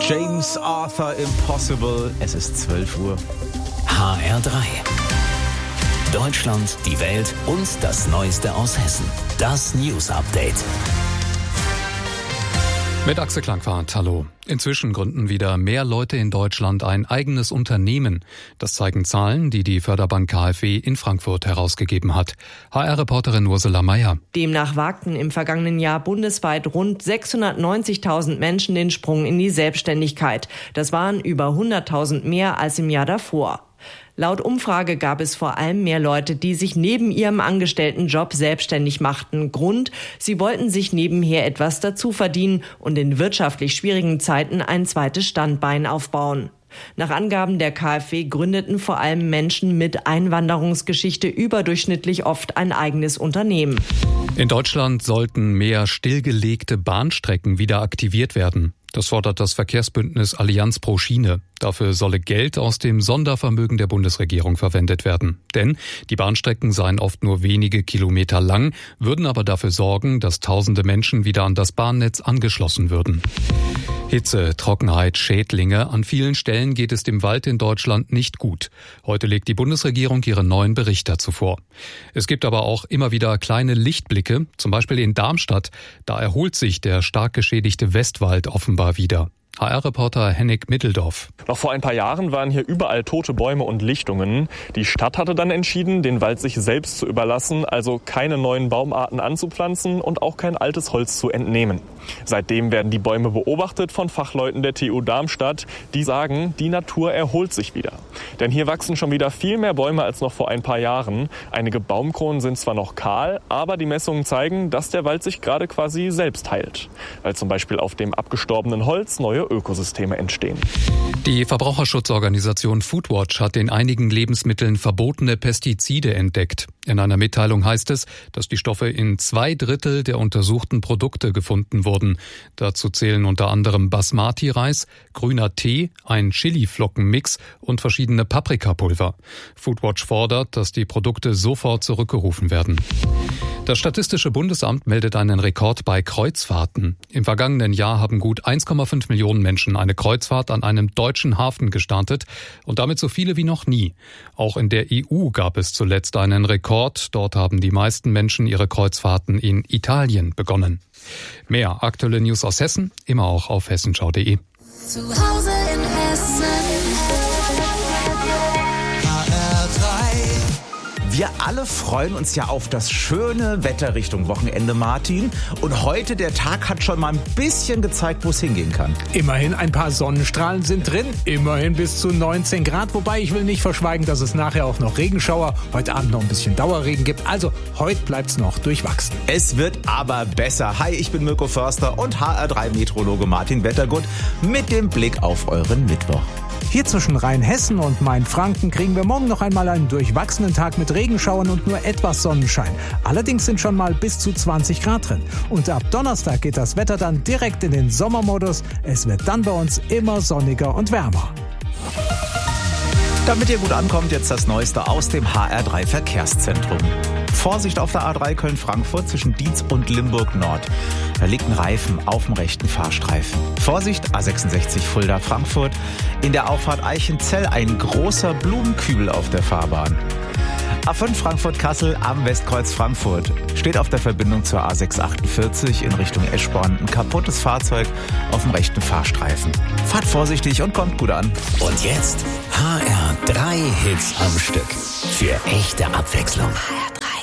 James Arthur Impossible. Es ist 12 Uhr. HR3. Deutschland, die Welt und das Neueste aus Hessen. Das News Update. Mit Axel Klangfahrt, hallo. Inzwischen gründen wieder mehr Leute in Deutschland ein eigenes Unternehmen. Das zeigen Zahlen, die die Förderbank KfW in Frankfurt herausgegeben hat. HR-Reporterin Ursula Meier. Demnach wagten im vergangenen Jahr bundesweit rund 690.000 Menschen den Sprung in die Selbstständigkeit. Das waren über 100.000 mehr als im Jahr davor. Laut Umfrage gab es vor allem mehr Leute, die sich neben ihrem Angestelltenjob selbstständig machten. Grund: sie wollten sich nebenher etwas dazu verdienen und in wirtschaftlich schwierigen Zeiten ein zweites Standbein aufbauen. Nach Angaben der KfW gründeten vor allem Menschen mit Einwanderungsgeschichte überdurchschnittlich oft ein eigenes Unternehmen. In Deutschland sollten mehr stillgelegte Bahnstrecken wieder aktiviert werden. Das fordert das Verkehrsbündnis Allianz pro Schiene. Dafür solle Geld aus dem Sondervermögen der Bundesregierung verwendet werden. Denn die Bahnstrecken seien oft nur wenige Kilometer lang, würden aber dafür sorgen, dass tausende Menschen wieder an das Bahnnetz angeschlossen würden. Hitze, Trockenheit, Schädlinge. An vielen Stellen geht es dem Wald in Deutschland nicht gut. Heute legt die Bundesregierung ihren neuen Bericht dazu vor. Es gibt aber auch immer wieder kleine Lichtblicke, zum Beispiel in Darmstadt. Da erholt sich der stark geschädigte Westwald offenbar wieder. HR-Reporter Henning Mitteldorf. Noch vor ein paar Jahren waren hier überall tote Bäume und Lichtungen. Die Stadt hatte dann entschieden, den Wald sich selbst zu überlassen, also keine neuen Baumarten anzupflanzen und auch kein altes Holz zu entnehmen. Seitdem werden die Bäume beobachtet von Fachleuten der TU Darmstadt, die sagen, die Natur erholt sich wieder. Denn hier wachsen schon wieder viel mehr Bäume als noch vor ein paar Jahren. Einige Baumkronen sind zwar noch kahl, aber die Messungen zeigen, dass der Wald sich gerade quasi selbst heilt. Weil zum Beispiel auf dem abgestorbenen Holz neue Ökosysteme entstehen. Die Verbraucherschutzorganisation Foodwatch hat in einigen Lebensmitteln verbotene Pestizide entdeckt. In einer Mitteilung heißt es, dass die Stoffe in 2/3 der untersuchten Produkte gefunden wurden. Dazu zählen unter anderem Basmati-Reis, grüner Tee, ein Chili-Flockenmix und verschiedene Paprikapulver. Foodwatch fordert, dass die Produkte sofort zurückgerufen werden. Das Statistische Bundesamt meldet einen Rekord bei Kreuzfahrten. Im vergangenen Jahr haben gut 1,5 Millionen Menschen eine Kreuzfahrt an einem deutschen Hafen gestartet und damit so viele wie noch nie. Auch in der EU gab es zuletzt einen Rekord. Dort haben die meisten Menschen ihre Kreuzfahrten in Italien begonnen. Mehr aktuelle News aus Hessen, immer auch auf hessenschau.de. Zu Hause in Hessen. Wir alle freuen uns ja auf das schöne Wetter Richtung Wochenende, Martin. Und heute, der Tag hat schon mal ein bisschen gezeigt, wo es hingehen kann. Immerhin ein paar Sonnenstrahlen sind drin, immerhin bis zu 19 Grad. Wobei ich will nicht verschweigen, dass es nachher auch noch Regenschauer, heute Abend noch ein bisschen Dauerregen gibt. Also heute bleibt's noch durchwachsen. Es wird aber besser. Hi, ich bin Mirko Förster und HR3-Meteorologe Martin Wettergut mit dem Blick auf euren Mittwoch. Hier zwischen Rheinhessen und Mainfranken kriegen wir morgen noch einmal einen durchwachsenen Tag mit Regenschauern und nur etwas Sonnenschein. Allerdings sind schon mal bis zu 20 Grad drin. Und ab Donnerstag geht das Wetter dann direkt in den Sommermodus. Es wird dann bei uns immer sonniger und wärmer. Damit ihr gut ankommt, jetzt das Neueste aus dem HR3 Verkehrszentrum. Vorsicht auf der A3 Köln-Frankfurt zwischen Dietz und Limburg Nord. Da liegt ein Reifen auf dem rechten Fahrstreifen. Vorsicht, A66 Fulda-Frankfurt. In der Auffahrt Eichenzell ein großer Blumenkübel auf der Fahrbahn. A5 Frankfurt-Kassel am Westkreuz Frankfurt. Steht auf der Verbindung zur A648 in Richtung Eschborn ein kaputtes Fahrzeug auf dem rechten Fahrstreifen. Fahrt vorsichtig und kommt gut an. Und jetzt HR3 Hits am Stück. Für echte Abwechslung. HR3.